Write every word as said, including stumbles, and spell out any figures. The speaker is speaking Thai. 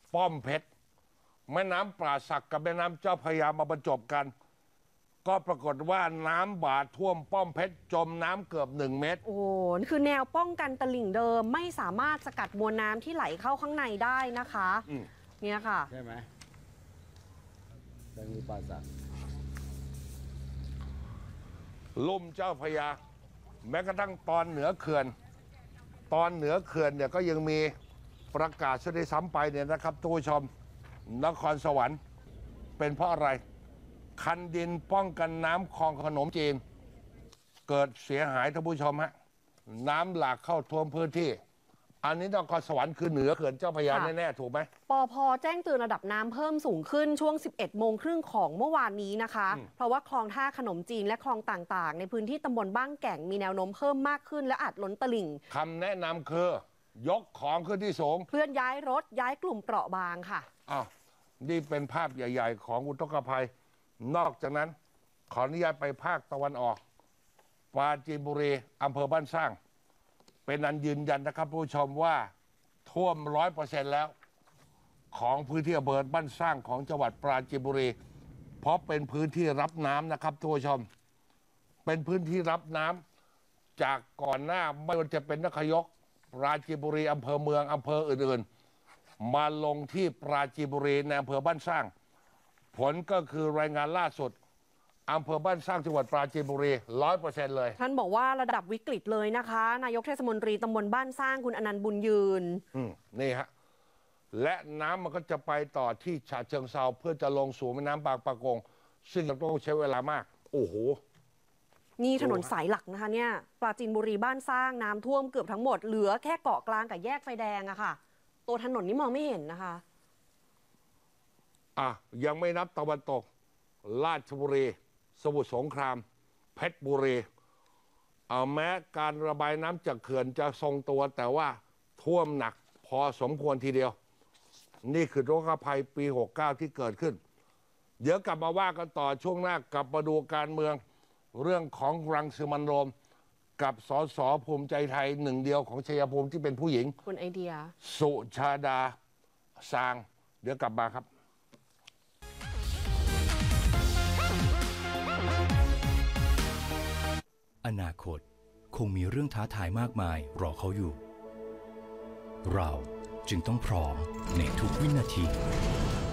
ป้อมเพชรแม่น้ำป่าสักกับแม่น้ำเจ้าพระยามาบรรจบกันก็ปรากฏว่าน้ำบาดท่วมป้อมเพชรจมน้ำเกือบหนึ่งเมตรโอ้โหคือแนวป้องกันตลิ่งเดิมไม่สามารถสกัดมวลน้ำที่ไหลเข้าข้างในได้นะคะเนี่ยค่ะใช่ไหมแตงมีป่าสักลุ่มเจ้าพระยาแม้กระทั่งตอนเหนือเขื่อนตอนเหนือเขื่อนเนี่ยก็ยังมีประกาศช่วยซ้ำไปเนี่ยนะครับทุกผู้ชมนครสวรรค์เป็นเพราะอะไรคันดินป้องกันน้ำคลองขนมจีนเกิดเสียหายท่านผู้ชมฮะน้ำหลากเข้าท่วมพื้นที่อันนี้นครสวรรค์คือเหนือเขื่อนเจ้าพระยาแน่ๆถูกไหมปพแจ้งเตือนระดับน้ำเพิ่มสูงขึ้นช่วง สิบเอ็ดโมงครึ่งของเมื่อวานนี้นะคะเพราะว่าคลองท่าขนมจีนและคลองต่างๆในพื้นที่ตำบลบ้างแก่งมีแนวโน้มเพิ่มมากขึ้นและอาจล้นตลิ่งคำแนะนำคือยกของขึ้นที่สูงเคลื่อนย้ายรถย้ายกลุ่มเปราะบางค่ะอ้าวนี่เป็นภาพใหญ่ๆของอุทกภัยนอกจากนั้นขออนุญาตไปภาคตะวันออกปราจีนบุรีอำเภอบ้านสร้างเป็นอันยืนยันนะครับผู้ชมว่าท่วมร้อยเปอร์เซ็นต์แล้วของพื้นที่อำเภอบ้านสร้างของจังหวัดปราจีนบุรีเพราะเป็นพื้นที่รับน้ำนะครับทุกผู้ชมเป็นพื้นที่รับน้ำจากก่อนหน้าไม่ว่าจะเป็นนครนายกปราจีนบุรีอำเภอเมืองอำเภออื่นๆมาลงที่ปราจีนบุรีในอำเภอบ้านสร้างผลก็คือรายงานล่าสุดอำเภอบ้านสร้างจังหวัดปราจีนบุรีร้อยเปอร์เซ็นต์เลยท่านบอกว่าระดับวิกฤตเลยนะคะนายกเทศมนตรีตำบลบ้านสร้างคุณอนันต์บุญยืนนี่ฮะและน้ำมันก็จะไปต่อที่ฉะเชิงเทราเพื่อจะลงสู่แม่น้ำบางปะกงซึ่งต้องใช้เวลามากโอ้โหนี่ถนนสายหลักนะคะเนี่ยปราจีนบุรีบ้านสร้างน้ำท่วมเกือบทั้งหมดเหลือแค่เกาะกลางกับแยกไฟแดงอะค่ะตัวถนนนี่มองไม่เห็นนะคะอ่ะยังไม่นับตะวันตกราชบุรีสมุทรสงครามเพชรบุรีเอาแม้การระบายน้ำจากเขื่อนจะทรงตัวแต่ว่าท่วมหนักพอสมควรทีเดียวนี่คืออุทกภัยปีหกสิบเก้าที่เกิดขึ้นเดี๋ยวกลับมาว่ากันต่อช่วงหน้ากลับมาดูการเมืองเรื่องของรังสิมันต์โรมกับสสภูมิใจไทยหนึ่งเดียวของชัยภูมิที่เป็นผู้หญิงคุณไอเดียสุชาดาซางเดี๋ยวกลับมาครับอนาคตคงมีเรื่องท้าทายมากมายรอเขาอยู่เราจึงต้องพร้อมในทุกวินาที